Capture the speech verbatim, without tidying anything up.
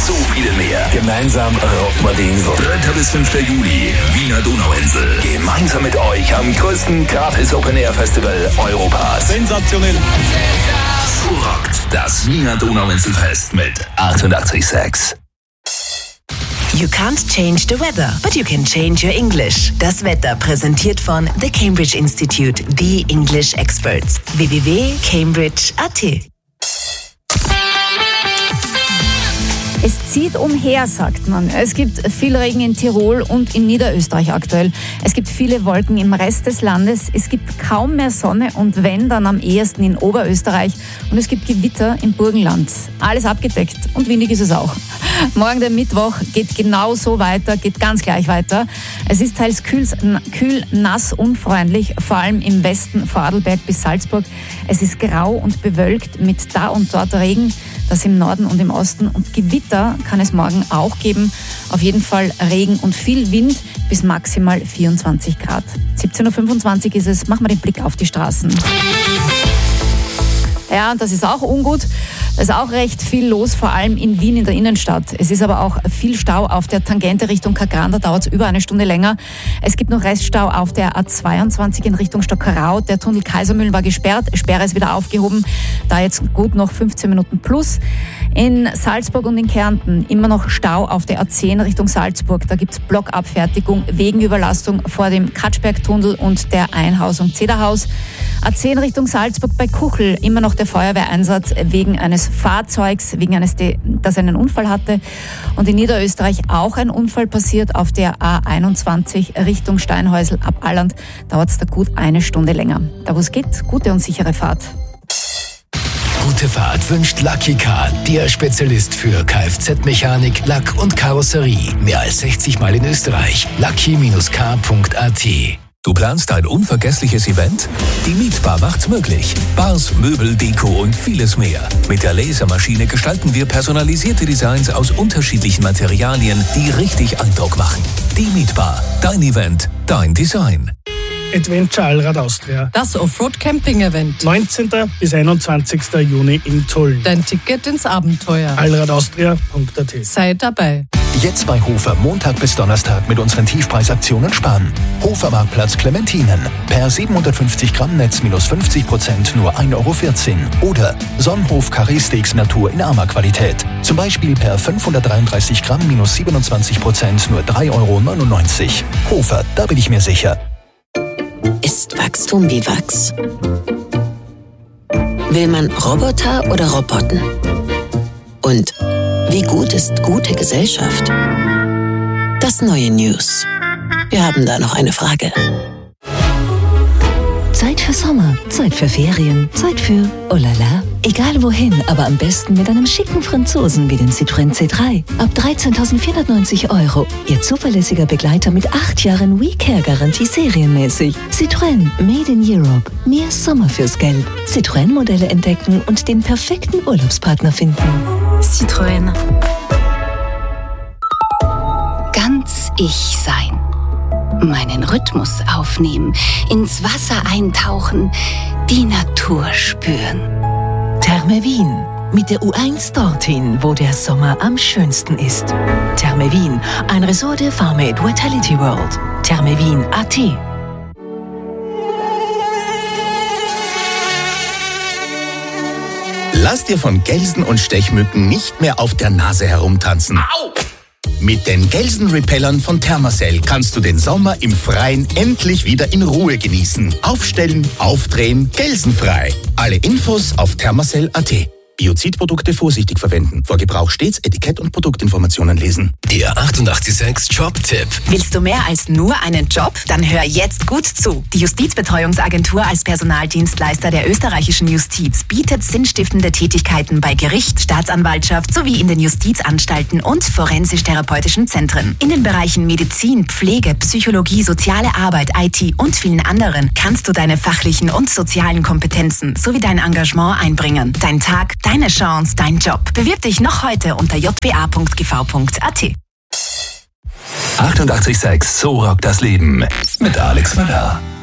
so viel mehr. Gemeinsam rocken wir die Insel. dritter bis fünfter Juli, Wiener Donauinsel. Gemeinsam mit euch am größten gratis Open-Air-Festival Europas. Sensationell. So rockt das Wiener Donauinselfest mit achtundachtzig Komma sechs. You can't change the weather, but you can change your English. Das Wetter präsentiert von The Cambridge Institute, the English Experts. w w w punkt cambridge punkt a t. Es zieht umher, sagt man. Es gibt viel Regen in Tirol und in Niederösterreich aktuell. Es gibt viele Wolken im Rest des Landes. Es gibt kaum mehr Sonne und wenn, dann am ehesten in Oberösterreich. Und es gibt Gewitter im Burgenland. Alles abgedeckt und windig ist es auch. Morgen, der Mittwoch, geht genau so weiter, geht ganz gleich weiter. Es ist teils kühl, kühl, nass, unfreundlich, vor allem im Westen, Vorarlberg bis Salzburg. Es ist grau und bewölkt mit da und dort Regen, das im Norden und im Osten. Und Gewitter kann es morgen auch geben. Auf jeden Fall Regen und viel Wind bis maximal vierundzwanzig Grad. siebzehn Uhr fünfundzwanzig ist es. Machen wir den Blick auf die Straßen. Ja, und das ist auch ungut. Es ist auch recht viel los, vor allem in Wien in der Innenstadt. Es ist aber auch viel Stau auf der Tangente Richtung Kagran, da dauert es über eine Stunde länger. Es gibt noch Reststau auf der A zweiundzwanzig in Richtung Stockerau. Der Tunnel Kaisermühlen war gesperrt, Sperre ist wieder aufgehoben. Da jetzt gut noch fünfzehn Minuten plus. In Salzburg und in Kärnten immer noch Stau auf der A zehn Richtung Salzburg. Da gibt es Blockabfertigung wegen Überlastung vor dem Katschbergtunnel und der Einhausung Zederhaus. A zehn Richtung Salzburg bei Kuchel immer noch der Feuerwehreinsatz wegen eines Fahrzeugs, wegen eines, das einen Unfall hatte. Und in Niederösterreich auch ein Unfall passiert auf der A einundzwanzig Richtung Steinhäusl ab Alland. Dauert es da gut eine Stunde länger. Da wo es geht, gute und sichere Fahrt. Gute Fahrt wünscht Lucky Car, der Spezialist für Kfz-Mechanik, Lack und Karosserie. Mehr als sechzig Mal in Österreich. lucky Bindestrich car Punkt a t. Du planst ein unvergessliches Event? Die Mietbar macht's möglich. Bars, Möbel, Deko und vieles mehr. Mit der Lasermaschine gestalten wir personalisierte Designs aus unterschiedlichen Materialien, die richtig Eindruck machen. Die Mietbar. Dein Event, dein Design. Adventure Allrad Austria. Das Offroad-Camping-Event. neunzehnten bis einundzwanzigsten Juni in Tulln. Dein Ticket ins Abenteuer. allrad austria Punkt a t. Sei dabei. Jetzt bei Hofer Montag bis Donnerstag mit unseren Tiefpreisaktionen sparen. Hofer Marktplatz Clementinen. Per siebenhundertfünfzig Gramm Netz minus fünfzig Prozent nur ein Euro vierzehn. Oder Sonnenhof Carré Steaks Natur in armer Qualität. Zum Beispiel per fünfhundertdreiunddreißig Gramm minus siebenundzwanzig Prozent nur drei Euro neunundneunzig. Hofer, da bin ich mir sicher. Ist Wachstum wie Wachs? Will man Roboter oder Roboten? Und wie gut ist gute Gesellschaft? Das neue News. Wir haben da noch eine Frage. Zeit für Sommer, Zeit für Ferien, Zeit für oh la la. Egal wohin, aber am besten mit einem schicken Franzosen wie dem Citroën C drei. Ab dreizehntausendvierhundertneunzig Euro. Ihr zuverlässiger Begleiter mit acht Jahren WeCare-Garantie serienmäßig. Citroën, Made in Europe. Mehr Sommer fürs Geld. Citroën-Modelle entdecken und den perfekten Urlaubspartner finden. Citroën. Ganz ich sein. Meinen Rhythmus aufnehmen, ins Wasser eintauchen, die Natur spüren. Therme Wien. Mit der U eins dorthin, wo der Sommer am schönsten ist. Therme Wien, ein Resort der Farmate Vitality World. Therme Wien Punkt a t. Lass dir von Gelsen und Stechmücken nicht mehr auf der Nase herumtanzen. Au! Mit den Gelsenrepellern von Thermacell kannst du den Sommer im Freien endlich wieder in Ruhe genießen. Aufstellen, aufdrehen, gelsenfrei. Alle Infos auf thermacell Punkt a t. Biozidprodukte vorsichtig verwenden. Vor Gebrauch stets Etikett und Produktinformationen lesen. Der achtundachtzig Komma sechs Jobtipp. Willst du mehr als nur einen Job? Dann hör jetzt gut zu. Die Justizbetreuungsagentur als Personaldienstleister der österreichischen Justiz bietet sinnstiftende Tätigkeiten bei Gericht, Staatsanwaltschaft sowie in den Justizanstalten und forensisch-therapeutischen Zentren. In den Bereichen Medizin, Pflege, Psychologie, soziale Arbeit, I T und vielen anderen kannst du deine fachlichen und sozialen Kompetenzen sowie dein Engagement einbringen. Dein Tag, deine Chance, dein Job. Bewirb dich noch heute unter j b a Punkt g v Punkt a t. achtundachtzig Komma sechs, so rockt das Leben. Mit Alex Miller.